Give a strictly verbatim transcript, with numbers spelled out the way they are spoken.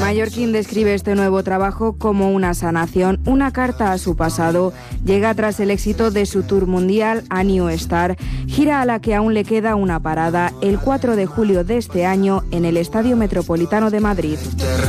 mallorquín describe este nuevo trabajo como una sanación, una carta a su pasado. Llega tras el éxito de su tour mundial A New Star, gira a la que aún le queda una parada el cuatro de julio de este año en el Estadio Metropolitano de Madrid.